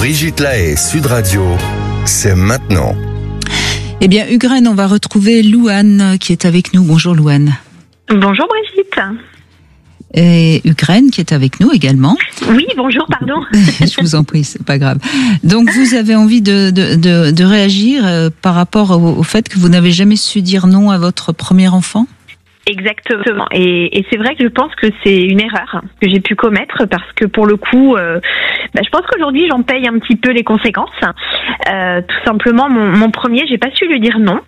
Brigitte Lahaie, Sud Radio, c'est maintenant. Eh bien, Ukraine, on va retrouver Louane qui est avec nous. Bonjour Louane. Bonjour Brigitte. Et Ukraine qui est avec nous également. Oui, bonjour, pardon. Je vous en prie, c'est pas grave. Donc vous avez envie de réagir par rapport au fait que vous n'avez jamais su dire non à votre premier enfant ? Exactement. Et c'est vrai que je pense que c'est une erreur que j'ai pu commettre parce que pour le coup, je pense qu'aujourd'hui j'en paye un petit peu les conséquences. Tout simplement, mon premier, j'ai pas su lui dire non.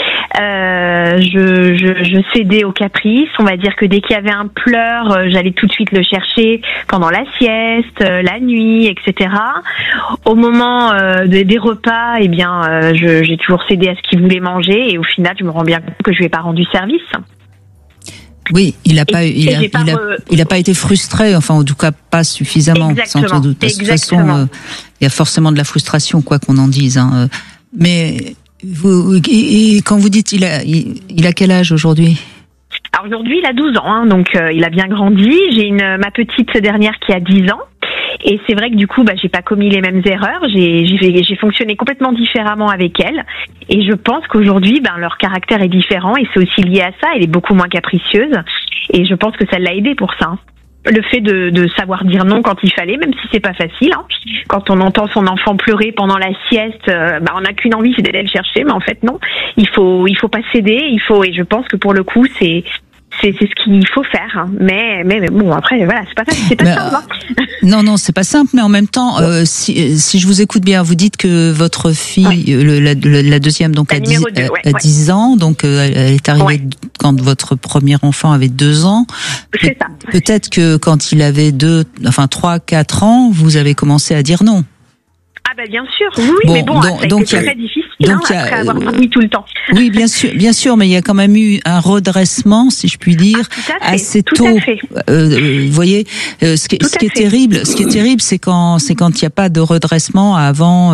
Je cédais aux caprices. On va dire que dès qu'il y avait un pleur, j'allais tout de suite le chercher pendant la sieste, la nuit, etc. Au moment des repas, eh bien, j'ai toujours cédé à ce qu'il voulait manger et au final, je me rends bien compte que je lui ai pas rendu service. Oui, il a pas été frustré, enfin en tout cas pas suffisamment, sans doute. De toute façon, il y a forcément de la frustration, quoi qu'on en dise. Hein. Mais quand vous dites, il a quel âge aujourd'hui ? Alors aujourd'hui, il a 12 ans, hein, donc il a bien grandi. J'ai ma petite dernière qui a 10 ans. Et c'est vrai que du coup, j'ai pas commis les mêmes erreurs. J'ai fonctionné complètement différemment avec elle. Et je pense qu'aujourd'hui, leur caractère est différent et c'est aussi lié à ça. Elle est beaucoup moins capricieuse. Et je pense que ça l'a aidée pour ça. Le fait de savoir dire non quand il fallait, même si c'est pas facile. Hein. Quand on entend son enfant pleurer pendant la sieste, on n'a qu'une envie, c'est d'aller le chercher. Mais en fait, non. Il faut pas céder. Et je pense que pour le coup, c'est ce qu'il faut faire, mais bon, après voilà, c'est pas simple, hein. Non, c'est pas simple, mais en même temps, si je vous écoute bien, vous dites que votre fille, la deuxième, donc a 10 ans, donc elle est arrivée quand votre premier enfant avait 2 ans. C'est ça. Peut-être que quand il avait 3, 4 ans, vous avez commencé à dire non. Ah bien sûr, oui, mais bon, ça a été très difficile après avoir oui tout le temps. Oui, bien sûr, mais il y a quand même eu un redressement, si je puis dire, assez tôt. Vous voyez, ce qui est terrible, c'est quand il n'y a pas de redressement avant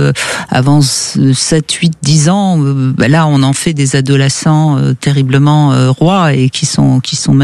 7, 8, 10 ans. Là, on en fait des adolescents terriblement rois et qui sont même